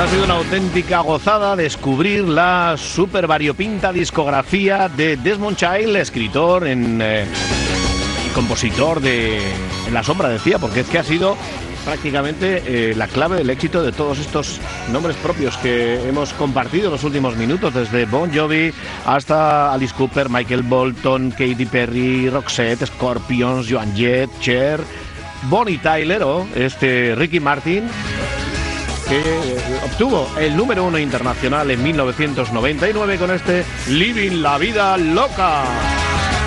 ha sido una auténtica gozada descubrir la super variopinta discografía de Desmond Child, escritor y compositor de En la sombra, decía, porque es que ha sido prácticamente la clave del éxito de todos estos nombres propios que hemos compartido en los últimos minutos, desde Bon Jovi hasta Alice Cooper, Michael Bolton, Katy Perry, Roxette, Scorpions, Joan Jett, Cher, Bonnie Tyler o Ricky Martin, que obtuvo el número 1 internacional en 1999 con Living la Vida Loca.